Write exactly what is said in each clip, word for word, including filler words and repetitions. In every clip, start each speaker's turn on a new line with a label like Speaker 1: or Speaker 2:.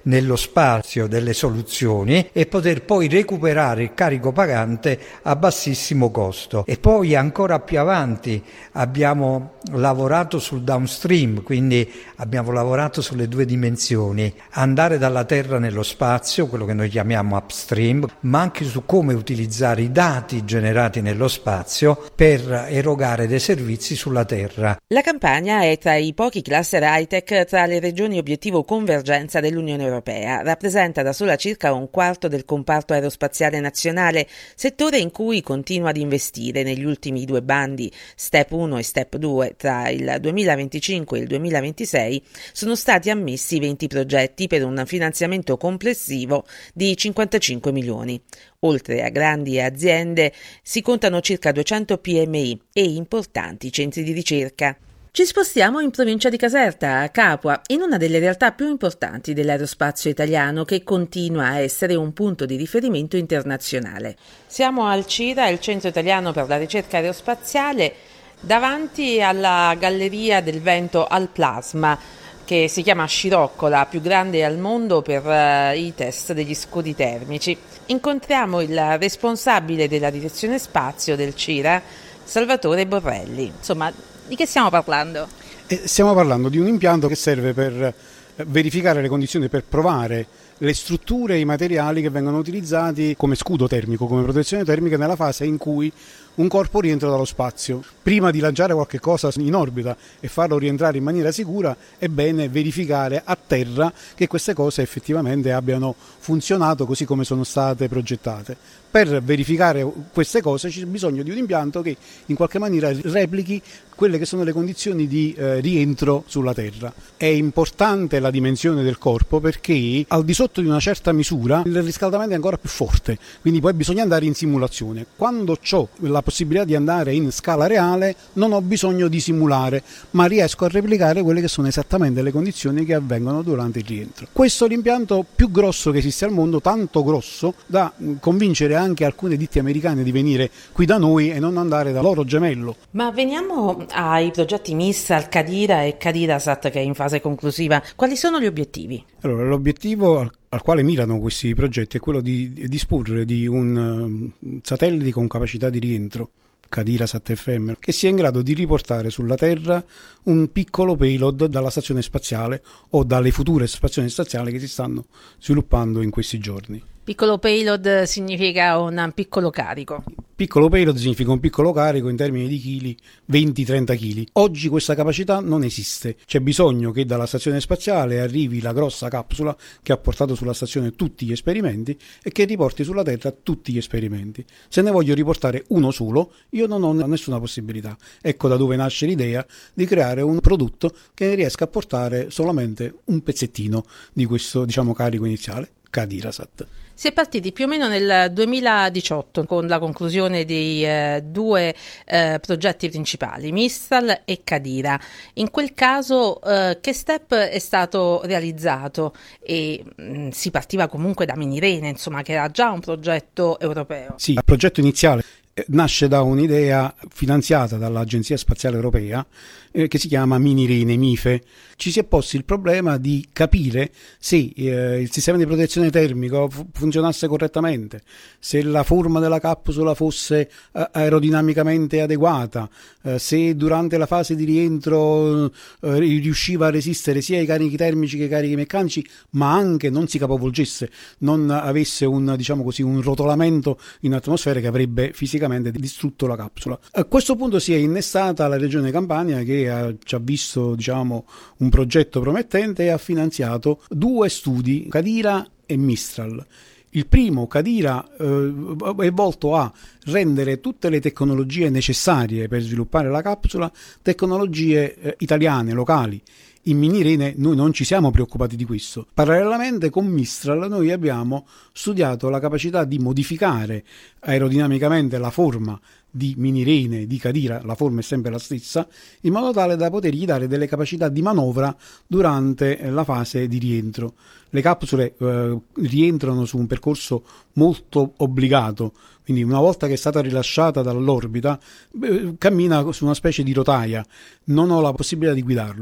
Speaker 1: nello spazio delle soluzioni e poter poi recuperare il carico pagante a bassissimo costo. E poi ancora più avanti abbiamo lavorato sul downstream, quindi abbiamo lavorato sulle due dimensioni, andare dalla Terra nello spazio, quello che noi chiamiamo upstream, ma anche su come utilizzare i dati generati nello spazio per erogare dei servizi sulla Terra.
Speaker 2: La Campania è tra i pochi cluster high-tech tra le regioni obiettivo convergenza dell'Unione Europea. Rappresenta da sola circa un quarto del comparto aerospaziale nazionale, settore in cui continua ad investire. Negli ultimi due bandi, Step uno e Step due, tra il duemilaventicinque e il duemilaventisei, sono stati ammessi venti progetti per un finanziamento complessivo di cinquantacinque milioni. Oltre a grandi aziende, si contano circa duecento P M I e importanti centri di ricerca. Ci spostiamo in provincia di Caserta, a Capua, in una delle realtà più importanti dell'aerospazio italiano che continua a essere un punto di riferimento internazionale. Siamo al CIRA, il Centro Italiano per la Ricerca Aerospaziale, davanti alla Galleria del Vento al Plasma, che si chiama Scirocco, la più grande al mondo per uh, i test degli scudi termici. Incontriamo il responsabile della direzione spazio del CIRA, Salvatore Borrelli. Insomma, di che stiamo parlando?
Speaker 3: Eh, stiamo parlando di un impianto che serve per verificare le condizioni, per provare le strutture e i materiali che vengono utilizzati come scudo termico, come protezione termica nella fase in cui un corpo rientra dallo spazio. Prima di lanciare qualche cosa in orbita e farlo rientrare in maniera sicura, è bene verificare a terra che queste cose effettivamente abbiano funzionato così come sono state progettate. Per verificare queste cose c'è bisogno di un impianto che in qualche maniera replichi quelle che sono le condizioni di eh, rientro sulla Terra. È importante la dimensione del corpo perché al di sotto di una certa misura il riscaldamento è ancora più forte, quindi poi bisogna andare in simulazione. Quando ho la possibilità di andare in scala reale non ho bisogno di simulare, ma riesco a replicare quelle che sono esattamente le condizioni che avvengono durante il rientro. Questo è l'impianto più grosso che esiste al mondo, tanto grosso da convincere anche alcune ditte americane di venire qui da noi e non andare da loro gemello.
Speaker 2: Ma veniamo ai progetti Mistral, Qadira e Qadirasat, che è in fase conclusiva. Quali sono gli obiettivi?
Speaker 3: Allora, l'obiettivo al, al quale mirano questi progetti è quello di disporre di un um, satellite con capacità di rientro, Qadirasat F M, che sia in grado di riportare sulla Terra un piccolo payload dalla stazione spaziale o dalle future stazioni spaziali che si stanno sviluppando in questi giorni.
Speaker 2: Piccolo payload significa un piccolo carico.
Speaker 3: Piccolo payload significa un piccolo carico in termini di chili, venti trenta chili. Oggi questa capacità non esiste. C'è bisogno che dalla stazione spaziale arrivi la grossa capsula che ha portato sulla stazione tutti gli esperimenti e che riporti sulla Terra tutti gli esperimenti. Se ne voglio riportare uno solo, io non ho nessuna possibilità. Ecco da dove nasce l'idea di creare un prodotto che riesca a portare solamente un pezzettino di questo, diciamo, carico iniziale, Qadirasat.
Speaker 2: Si è partiti più o meno nel duemiladiciotto con la conclusione dei eh, due eh, progetti principali, Mistral e Qadira. In quel caso eh, che step è stato realizzato? E mh, si partiva comunque da Minirene, insomma, che era già un progetto europeo.
Speaker 3: Sì, il progetto iniziale nasce da un'idea finanziata dall'Agenzia Spaziale Europea eh, che si chiama Minirene, MIFE. Ci si è posti il problema di capire se eh, il sistema di protezione termico fu- funzionasse correttamente, se la forma della capsula fosse eh, aerodinamicamente adeguata, eh, se durante la fase di rientro eh, riusciva a resistere sia ai carichi termici che ai carichi meccanici, ma anche non si capovolgesse, non avesse un, diciamo così, un rotolamento in atmosfera che avrebbe fisicamente distrutto la capsula. A questo punto si è innestata la Regione Campania che ha, ci ha visto, diciamo, un progetto promettente e ha finanziato due studi, Qadira e Mistral. Il primo, Qadira, eh, è volto a rendere tutte le tecnologie necessarie per sviluppare la capsula tecnologie eh, italiane, locali. In Minirene noi non ci siamo preoccupati di questo. Parallelamente con Mistral noi abbiamo studiato la capacità di modificare aerodinamicamente la forma di Minirene, di Qadira, la forma è sempre la stessa, in modo tale da potergli dare delle capacità di manovra durante la fase di rientro. Le capsule eh, rientrano su un percorso molto obbligato, quindi una volta che è stata rilasciata dall'orbita eh, cammina su una specie di rotaia, non ho la possibilità di guidarlo.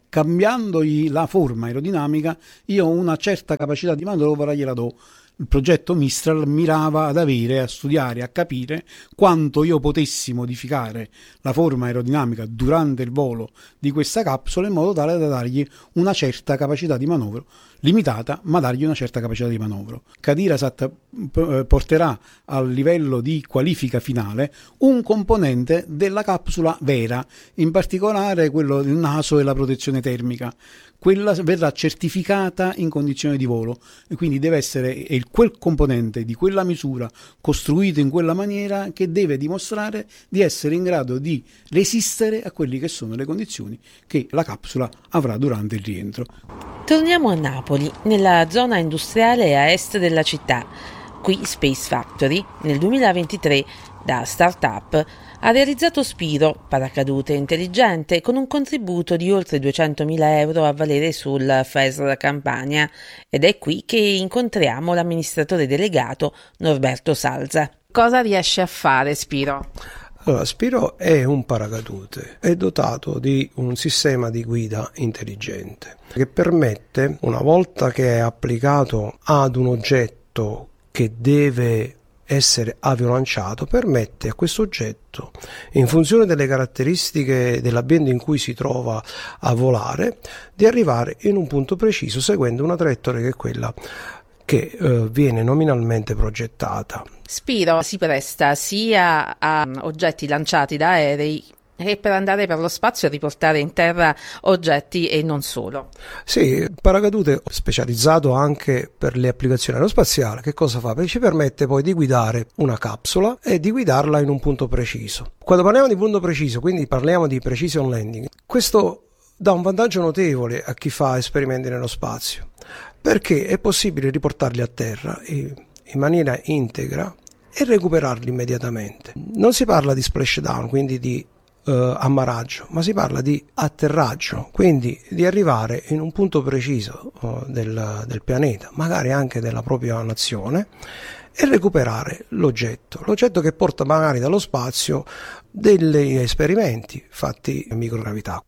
Speaker 3: cambiandogli la forma aerodinamica, io una certa capacità di manovra gliela do. Il progetto Mistral mirava ad avere, a studiare, a capire quanto io potessi modificare la forma aerodinamica durante il volo di questa capsula in modo tale da dargli una certa capacità di manovra, limitata, ma dargli una certa capacità di manovra. Cadirasat porterà al livello di qualifica finale un componente della capsula vera, in particolare quello del naso e la protezione termica. Quella verrà certificata in condizioni di volo e quindi deve essere il, quel componente di quella misura costruito in quella maniera che deve dimostrare di essere in grado di resistere a quelle che sono le condizioni che la capsula avrà durante il rientro.
Speaker 2: Torniamo a Napoli, nella zona industriale a est della città. Qui Space Factory nel duemilaventitré da start-up ha realizzato Spiro, paracadute intelligente, con un contributo di oltre duecentomila euro a valere sul F E S R Campania, ed è qui che incontriamo l'amministratore delegato Norberto Salza. Cosa riesce a fare Spiro?
Speaker 4: Allora, Spiro è un paracadute, è dotato di un sistema di guida intelligente che permette, una volta che è applicato ad un oggetto che deve essere aviolanciato, permette a questo oggetto, in funzione delle caratteristiche dell'ambiente in cui si trova a volare, di arrivare in un punto preciso seguendo una traiettoria che è quella che eh, viene nominalmente progettata.
Speaker 2: Spiro si presta sia a oggetti lanciati da aerei e per andare per lo spazio e riportare in terra oggetti e non solo.
Speaker 4: Sì, il paracadute specializzato anche per le applicazioni aerospaziali, che cosa fa? Perché ci permette poi di guidare una capsula e di guidarla in un punto preciso. Quando parliamo di punto preciso, quindi parliamo di precision landing, questo dà un vantaggio notevole a chi fa esperimenti nello spazio, perché è possibile riportarli a terra in maniera integra e recuperarli immediatamente. Non si parla di splashdown, quindi di Uh, ammaraggio, ma si parla di atterraggio, quindi di arrivare in un punto preciso uh, del, del pianeta, magari anche della propria nazione, e recuperare l'oggetto, l'oggetto che porta magari dallo spazio degli esperimenti fatti in microgravità.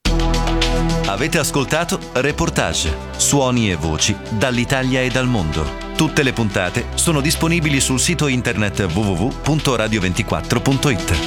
Speaker 5: Avete ascoltato Reportage, suoni e voci dall'Italia e dal mondo. Tutte le puntate sono disponibili sul sito internet w w w punto radio ventiquattro punto i t.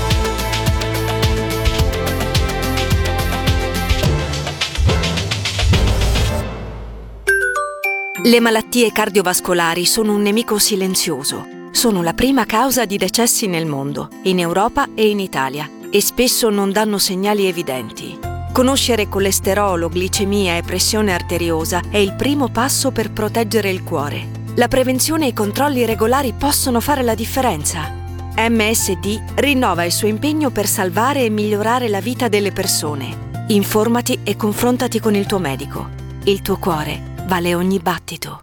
Speaker 6: Le malattie cardiovascolari sono un nemico silenzioso. Sono la prima causa di decessi nel mondo, in Europa e in Italia, e spesso non danno segnali evidenti. Conoscere colesterolo, glicemia e pressione arteriosa è il primo passo per proteggere il cuore. La prevenzione e i controlli regolari possono fare la differenza. M S D rinnova il suo impegno per salvare e migliorare la vita delle persone. Informati e confrontati con il tuo medico. Il tuo cuore vale ogni battito.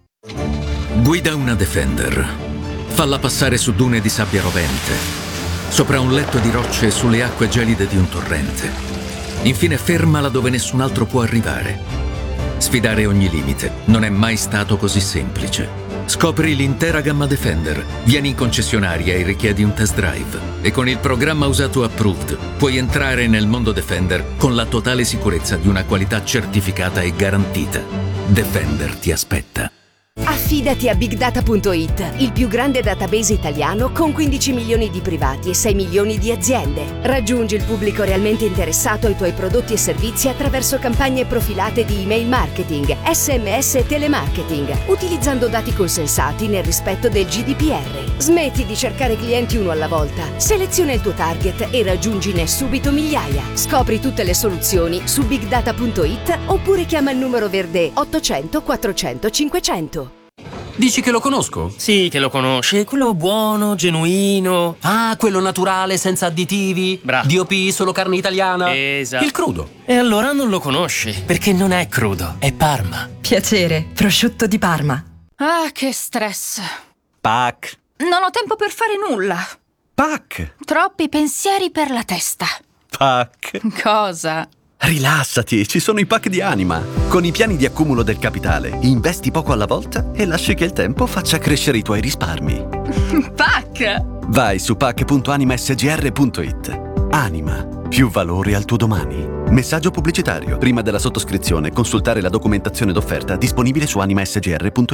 Speaker 7: Guida una Defender. Falla passare su dune di sabbia rovente, sopra un letto di rocce e sulle acque gelide di un torrente. Infine fermala dove nessun altro può arrivare. Sfidare ogni limite non è mai stato così semplice. Scopri l'intera gamma Defender. Vieni in concessionaria e richiedi un test drive. E con il programma Usato Approved puoi entrare nel mondo Defender con la totale sicurezza di una qualità certificata e garantita. Defender ti aspetta.
Speaker 8: Affidati a big data punto i t, il più grande database italiano con quindici milioni di privati e sei milioni di aziende. Raggiungi il pubblico realmente interessato ai tuoi prodotti e servizi attraverso campagne profilate di email marketing, sms e telemarketing, utilizzando dati consensati nel rispetto del G D P R. Smetti di cercare clienti uno alla volta, seleziona il tuo target e raggiungine subito migliaia. Scopri tutte le soluzioni su big data punto i t oppure chiama il numero verde ottocento quattrocento cinquecento.
Speaker 9: Dici che lo conosco?
Speaker 10: Sì, che lo conosci. Quello buono, genuino.
Speaker 9: Ah, quello naturale, senza additivi.
Speaker 10: Bravo.
Speaker 9: D O P, solo carne italiana.
Speaker 10: Esatto.
Speaker 9: Il crudo.
Speaker 10: E allora non lo conosci, perché non è crudo, è Parma.
Speaker 11: Piacere, prosciutto di Parma.
Speaker 12: Ah, che stress.
Speaker 13: Pac.
Speaker 12: Non ho tempo per fare nulla.
Speaker 13: Pac.
Speaker 12: Troppi pensieri per la testa.
Speaker 13: Pac.
Speaker 12: Cosa?
Speaker 13: Rilassati, ci sono i pack di Anima. Con i piani di accumulo del capitale, investi poco alla volta e lasci che il tempo faccia crescere i tuoi risparmi.
Speaker 12: Pac!
Speaker 13: Vai su pac punto anima s g r punto i t. Anima. più valore al tuo domani. Messaggio pubblicitario. Prima della sottoscrizione consultare la documentazione d'offerta disponibile su anima s g r punto it.